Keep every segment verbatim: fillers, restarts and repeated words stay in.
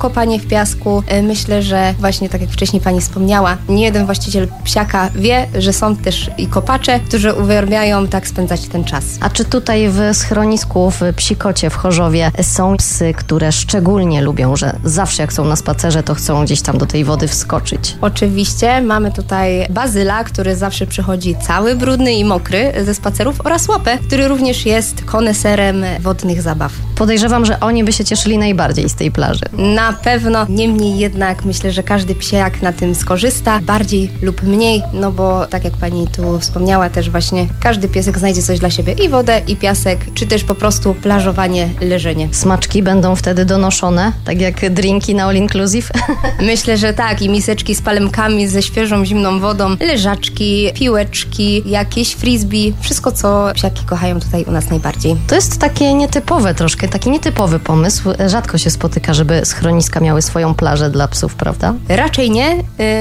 kopanie w piasku. Myślę, że właśnie tak jak wcześniej pani wspomniała, nie jeden właściciel psiaka wie, że są też i kopacze, którzy uwielbiają tak spędzać ten czas. A czy tutaj w schronisku w Psikocie w Chorzowie są psy, które szczególnie lubią, że zawsze jak są na spacerze, to chcą gdzieś tam do tej wody wskoczyć? Oczywiście. Mamy tutaj Bazyla, który zawsze przychodzi cały brudny i mokry ze spacerów, oraz Łapę, który również jest koneserem wodnych zabaw. Podejrzewam, że oni by się cieszyli najbardziej z tej plaży. Na pewno. Niemniej jednak myślę, że każdy psiak na tym skorzysta, bardziej lub mniej, no bo tak jak pani tu wspomniała też właśnie, każdy piesek znajdzie coś dla siebie, i wodę, i piasek, czy też po prostu plażowanie, leżenie. Smaczki będą wtedy donoszone, tak jak drinki na all inclusive? Myślę, że tak, i miseczki z palemkami, ze świeżą, zimną wodą, leżaczki, piłeczki, jakieś frisbee, wszystko co psiaki kochają tutaj u nas najbardziej. To jest takie nietypowe troszkę, taki nietypowy pomysł. Rzadko się spotyka, żeby schroniska miały swoją plażę dla psów, prawda? Raczej nie.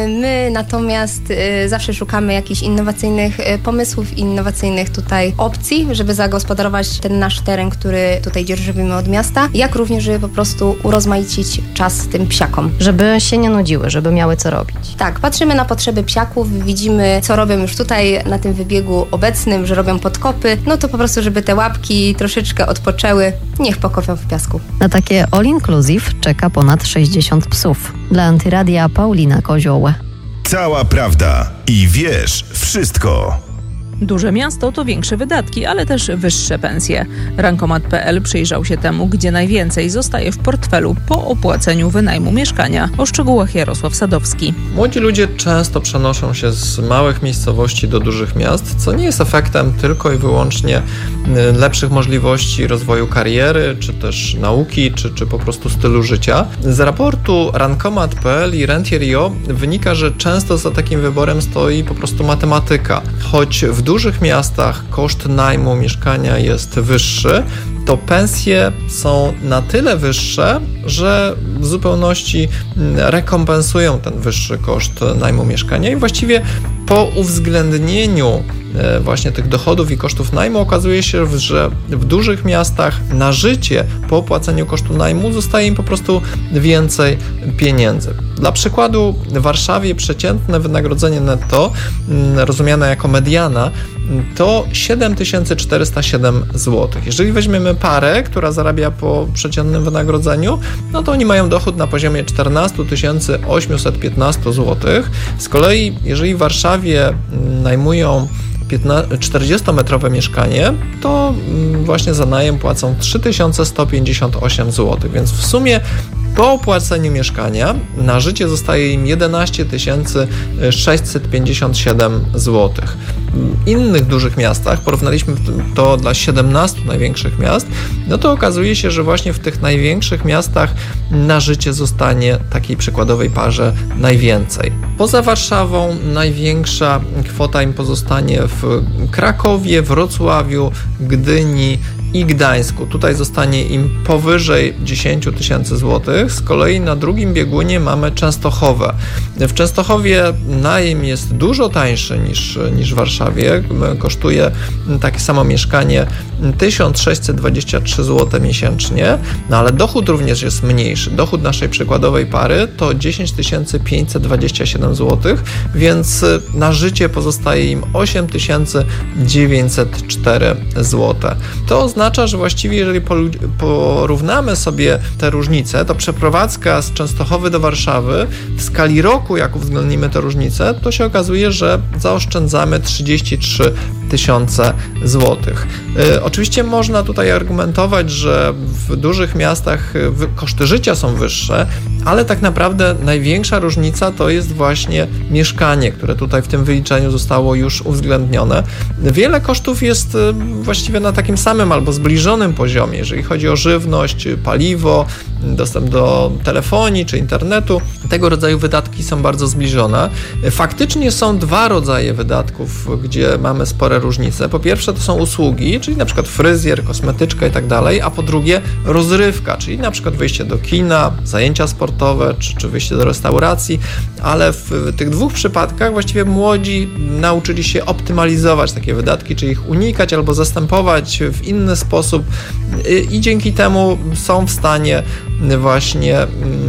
My natomiast zawsze szukamy jakichś innowacyjnych pomysłów, innowacyjnych tutaj opcji, żeby zagospodarować ten nasz teren, który tutaj dzierżymy od miasta, jak również, żeby po prostu urozmaicić czas tym psiakom. Żeby się nie nudziły, żeby miały co robić. Tak, patrzymy na potrzeby psiaków, widzimy co robią już tutaj na tym wybiegu obecnym, że robią podkopy, no to po prostu, żeby te łapki troszeczkę odpoczęły, niech pokopią w piasku. Na takie all inclusive czeka ponad sześćdziesiąt psów. Dla Antyradia Paulina Kozioł. Cała prawda i wiesz wszystko. Duże miasto to większe wydatki, ale też wyższe pensje. Rankomat kropka p l przyjrzał się temu, gdzie najwięcej zostaje w portfelu po opłaceniu wynajmu mieszkania. O szczegółach Jarosław Sadowski. Młodzi ludzie często przenoszą się z małych miejscowości do dużych miast, co nie jest efektem tylko i wyłącznie lepszych możliwości rozwoju kariery, czy też nauki, czy, czy po prostu stylu życia. Z raportu Rankomat kropka p l i Rentier.io wynika, że często za takim wyborem stoi po prostu matematyka. Choć w dużych miastach koszt najmu mieszkania jest wyższy, to pensje są na tyle wyższe, że w zupełności rekompensują ten wyższy koszt najmu mieszkania i właściwie po uwzględnieniu właśnie tych dochodów i kosztów najmu okazuje się, że w dużych miastach na życie po opłaceniu kosztu najmu zostaje im po prostu więcej pieniędzy. Dla przykładu w Warszawie przeciętne wynagrodzenie netto, rozumiane jako mediana, to siedem tysięcy czterysta siedem złotych. Jeżeli weźmiemy parę, która zarabia po przeciętnym wynagrodzeniu, no to oni mają dochód na poziomie czternaście tysięcy osiemset piętnaście złotych. Z kolei jeżeli w Warszawie najmują czterdziestometrowe mieszkanie, to właśnie za najem płacą trzy tysiące sto pięćdziesiąt osiem złotych, więc w sumie po opłaceniu mieszkania na życie zostaje im jedenaście tysięcy sześćset pięćdziesiąt siedem złotych. W innych dużych miastach, porównaliśmy to dla siedemnastu największych miast, no to okazuje się, że właśnie w tych największych miastach na życie zostanie takiej przykładowej parze najwięcej. Poza Warszawą największa kwota im pozostanie w Krakowie, Wrocławiu, Gdyni i Gdańsku. Tutaj zostanie im powyżej dziesięć tysięcy złotych. Z kolei na drugim biegunie mamy Częstochowę. W Częstochowie najem jest dużo tańszy niż, niż w Warszawie. Kosztuje takie samo mieszkanie tysiąc sześćset dwadzieścia trzy złote miesięcznie, no ale dochód również jest mniejszy. Dochód naszej przykładowej pary to dziesięć tysięcy pięćset dwadzieścia siedem złotych, więc na życie pozostaje im osiem tysięcy dziewięćset cztery złote. To oznacza, że właściwie jeżeli porównamy sobie te różnice, to przeprowadzka z Częstochowy do Warszawy w skali roku, jak uwzględnimy te różnice, to się okazuje, że zaoszczędzamy trzydzieści trzy tysiące złotych. Yy, oczywiście można tutaj argumentować, że w dużych miastach koszty życia są wyższe, ale tak naprawdę największa różnica to jest właśnie mieszkanie, które tutaj w tym wyliczeniu zostało już uwzględnione. Wiele kosztów jest właściwie na takim samym albo zbliżonym poziomie, jeżeli chodzi o żywność, paliwo, dostęp do telefonii czy internetu. Tego rodzaju wydatki są bardzo zbliżone. Faktycznie są dwa rodzaje wydatków, gdzie mamy spore różnice. Po pierwsze to są usługi, czyli na przykład fryzjer, kosmetyczka i tak dalej, a po drugie rozrywka, czyli na przykład wyjście do kina, zajęcia sportowe czy, czy wyjście do restauracji, ale w tych dwóch przypadkach właściwie młodzi nauczyli się optymalizować takie wydatki, czyli ich unikać albo zastępować w inny sposób i dzięki temu są w stanie właśnie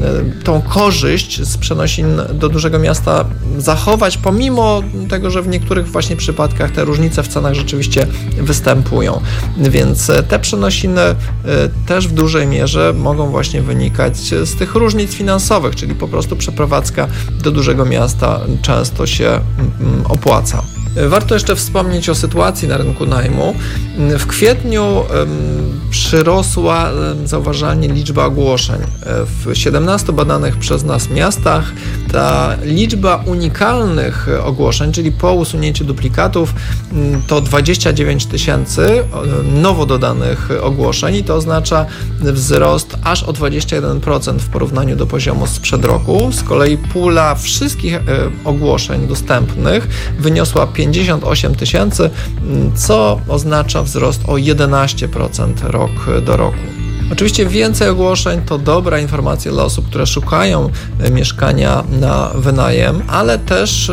tą korzyść z przenosin do dużego miasta zachować, pomimo tego, że w niektórych właśnie przypadkach te różnice w cenach rzeczywiście występują. Więc te przenosiny też w dużej mierze mogą właśnie wynikać z tych różnic finansowych, czyli po prostu przeprowadzka do dużego miasta często się opłaca. Warto jeszcze wspomnieć o sytuacji na rynku najmu. W kwietniu um, przyrosła um, zauważalnie liczba ogłoszeń. W siedemnastu badanych przez nas miastach ta liczba unikalnych ogłoszeń, czyli po usunięciu duplikatów, to dwadzieścia dziewięć tysięcy nowo dodanych ogłoszeń i to oznacza wzrost aż o dwadzieścia jeden procent w porównaniu do poziomu sprzed roku. Z kolei pula wszystkich ogłoszeń dostępnych wyniosła pięćdziesiąt osiem tysięcy, co oznacza wzrost o jedenaście procent rok do roku. Oczywiście więcej ogłoszeń to dobra informacja dla osób, które szukają mieszkania na wynajem, ale też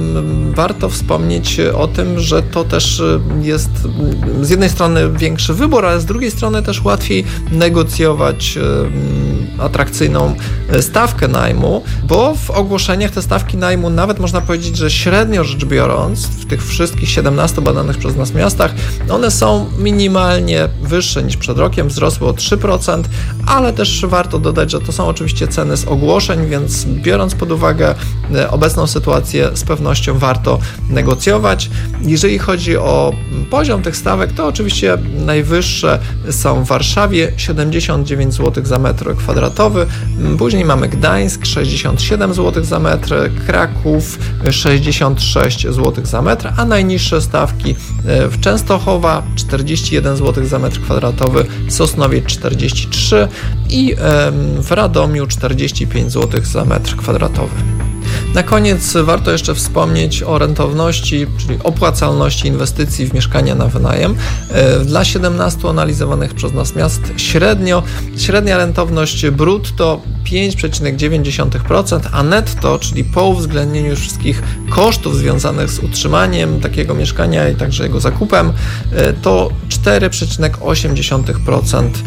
warto wspomnieć o tym, że to też jest z jednej strony większy wybór, ale z drugiej strony też łatwiej negocjować atrakcyjną stawkę najmu, bo w ogłoszeniach te stawki najmu nawet można powiedzieć, że średnio rzecz biorąc w tych wszystkich siedemnastu badanych przez nas miastach one są minimalnie wyższe niż przed rokiem, wzrosły o trzy procent, ale też warto dodać, że to są oczywiście ceny z ogłoszeń, więc biorąc pod uwagę obecną sytuację z pewnością warto negocjować. Jeżeli chodzi o poziom tych stawek, to oczywiście najwyższe są w Warszawie siedemdziesiąt dziewięć złotych za metr kwadratowy, później mamy Gdańsk sześćdziesiąt siedem złotych za metr, Kraków sześćdziesiąt sześć złotych za metr, a najniższe stawki w Częstochowa czterdzieści jeden złotych za metr kwadratowy, Sosnowiec czterdzieści trzy i w Radomiu czterdzieści pięć złotych za metr kwadratowy. Na koniec warto jeszcze wspomnieć o rentowności, czyli opłacalności inwestycji w mieszkania na wynajem. Dla siedemnastu analizowanych przez nas miast średnio, średnia rentowność brutto pięć przecinek dziewięć procent, a netto, czyli po uwzględnieniu już wszystkich kosztów związanych z utrzymaniem takiego mieszkania i także jego zakupem, to cztery przecinek osiem procent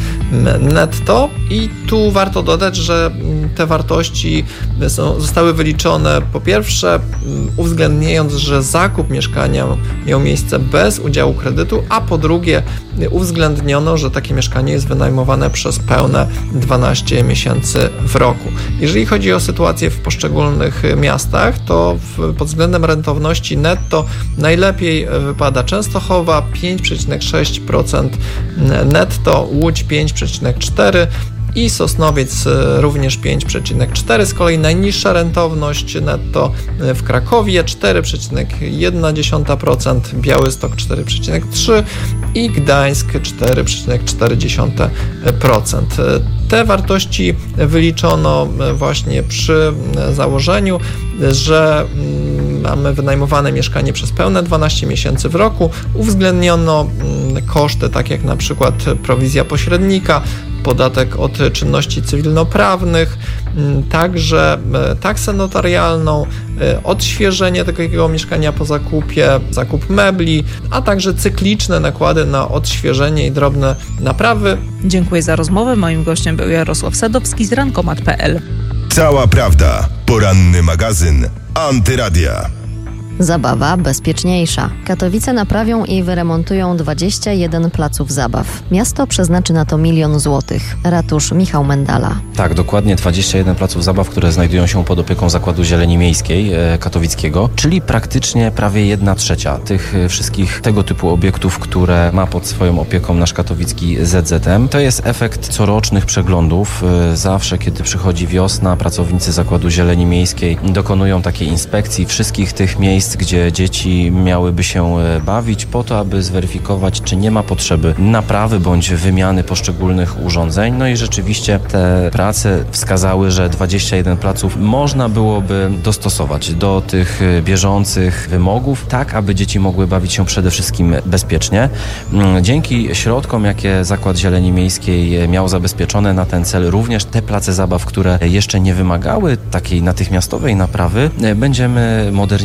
netto. I tu warto dodać, że te wartości są, zostały wyliczone po pierwsze uwzględniając, że zakup mieszkania miał miejsce bez udziału kredytu, a po drugie uwzględniono, że takie mieszkanie jest wynajmowane przez pełne dwanaście miesięcy w roku. Jeżeli chodzi o sytuację w poszczególnych miastach, to w, pod względem rentowności netto najlepiej wypada Częstochowa pięć przecinek sześć procent netto, Łódź pięć przecinek cztery procent i Sosnowiec również pięć przecinek cztery procent. Z kolei najniższa rentowność netto w Krakowie cztery przecinek jeden procent, Białystok cztery przecinek trzy procent i Gdańsk cztery przecinek cztery procent. Te wartości wyliczono właśnie przy założeniu, że mamy wynajmowane mieszkanie przez pełne dwanaście miesięcy w roku. Uwzględniono koszty, tak jak na przykład prowizja pośrednika, podatek od czynności cywilnoprawnych, także taksę notarialną, odświeżenie takiego mieszkania po zakupie, zakup mebli, a także cykliczne nakłady na odświeżenie i drobne naprawy. Dziękuję za rozmowę. Moim gościem był Jarosław Sadowski z rankomat kropka p l. Cała prawda. Poranny magazyn Antyradia. Zabawa bezpieczniejsza. Katowice naprawią i wyremontują dwadzieścia jeden placów zabaw. Miasto przeznaczy na to milion złotych. Ratusz Michał Mendala. Tak, dokładnie dwadzieścia jeden placów zabaw, które znajdują się pod opieką Zakładu Zieleni Miejskiej e, katowickiego, czyli praktycznie prawie jedna trzecia tych e, wszystkich tego typu obiektów, które ma pod swoją opieką nasz katowicki Z Z M. To jest efekt corocznych przeglądów. E, zawsze, kiedy przychodzi wiosna, pracownicy Zakładu Zieleni Miejskiej dokonują takiej inspekcji wszystkich tych miejsc, gdzie dzieci miałyby się bawić, po to, aby zweryfikować, czy nie ma potrzeby naprawy bądź wymiany poszczególnych urządzeń. No i rzeczywiście te prace wskazały, że dwadzieścia jeden placów można byłoby dostosować do tych bieżących wymogów, tak aby dzieci mogły bawić się przede wszystkim bezpiecznie. Dzięki środkom, jakie Zakład Zieleni Miejskiej miał zabezpieczone na ten cel, również te place zabaw, które jeszcze nie wymagały takiej natychmiastowej naprawy, będziemy modernizować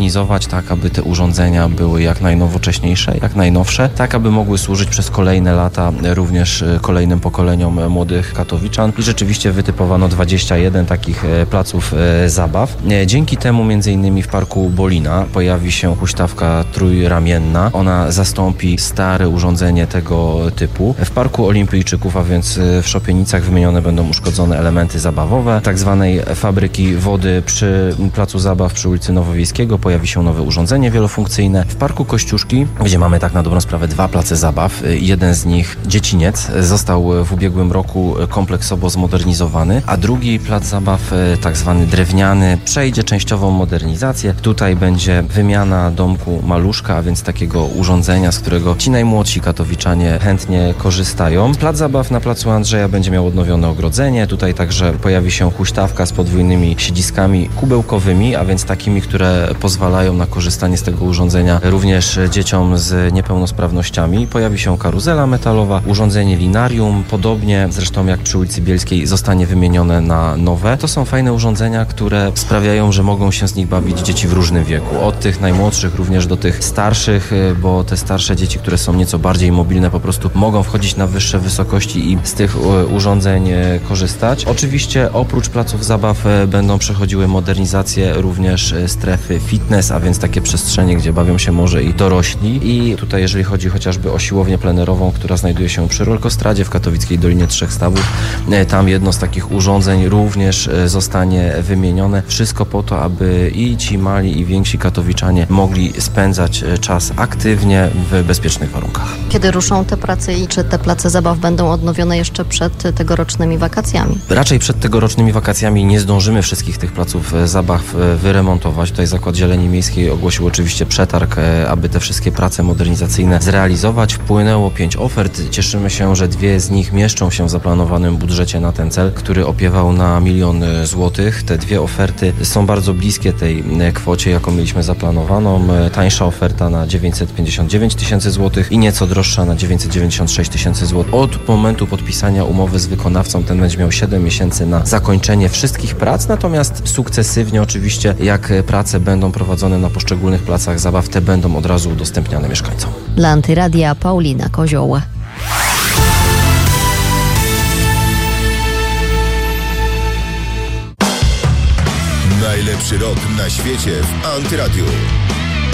tak aby te urządzenia były jak najnowocześniejsze, jak najnowsze, tak aby mogły służyć przez kolejne lata również kolejnym pokoleniom młodych katowiczan i rzeczywiście wytypowano dwadzieścia jeden takich placów zabaw. Dzięki temu między innymi w Parku Bolina pojawi się huśtawka trójramienna. Ona zastąpi stare urządzenie tego typu. W Parku Olimpijczyków, a więc w Szopienicach, wymienione będą uszkodzone elementy zabawowe. Tak zwanej fabryki wody przy placu zabaw przy ulicy Nowowiejskiego pojawi się nowe urządzenie wielofunkcyjne. W Parku Kościuszki, gdzie mamy tak na dobrą sprawę dwa place zabaw, jeden z nich, Dzieciniec, został w ubiegłym roku kompleksowo zmodernizowany, a drugi plac zabaw, tak zwany drewniany, przejdzie częściową modernizację. Tutaj będzie wymiana domku Maluszka, a więc takiego urządzenia, z którego ci najmłodsi katowiczanie chętnie korzystają. Plac zabaw na placu Andrzeja będzie miał odnowione ogrodzenie. Tutaj także pojawi się huśtawka z podwójnymi siedziskami kubełkowymi, a więc takimi, które pozwalają na korzystanie z tego urządzenia również dzieciom z niepełnosprawnościami. Pojawi się karuzela metalowa, urządzenie linarium, podobnie zresztą jak przy ulicy Bielskiej zostanie wymienione na nowe. To są fajne urządzenia, które sprawiają, że mogą się z nich bawić dzieci w różnym wieku. Od tych najmłodszych również do tych starszych, bo te starsze dzieci, które są nieco bardziej mobilne, po prostu mogą wchodzić na wyższe wysokości i z tych urządzeń korzystać. Oczywiście oprócz placów zabaw będą przechodziły modernizacje również strefy fitness, a więc takie przestrzenie, gdzie bawią się może i dorośli. I tutaj jeżeli chodzi chociażby o siłownię plenerową, która znajduje się przy Rolkostradzie w katowickiej Dolinie Trzech Stawów, tam jedno z takich urządzeń również zostanie wymienione. Wszystko po to, aby i ci mali i więksi katowiczanie mogli spędzać czas aktywnie w bezpiecznych warunkach. Kiedy ruszą te prace i czy te place zabaw będą odnowione jeszcze przed tegorocznymi wakacjami? Raczej przed tegorocznymi wakacjami nie zdążymy wszystkich tych placów zabaw wyremontować. Tutaj Zakład Zieleni Miejskiej ogłosił oczywiście przetarg, aby te wszystkie prace modernizacyjne zrealizować. Wpłynęło pięć ofert. Cieszymy się, że dwie z nich mieszczą się w zaplanowanym budżecie na ten cel, który opiewał na milion złotych. Te dwie oferty są bardzo bliskie tej kwocie, jaką mieliśmy zaplanowaną. Tańsza oferta na dziewięćset pięćdziesiąt dziewięć tysięcy złotych i nieco droższa na dziewięćset dziewięćdziesiąt sześć tysięcy złotych. Od momentu podpisania umowy z wykonawcą ten będzie miał siedem miesięcy na zakończenie wszystkich prac, natomiast sukcesywnie oczywiście, jak prace będą prowadzone na poszczególnych placach zabaw, te będą od razu udostępniane mieszkańcom. Dla Antyradia Paulina Kozioł. Najlepszy rok na świecie w Antyradiu.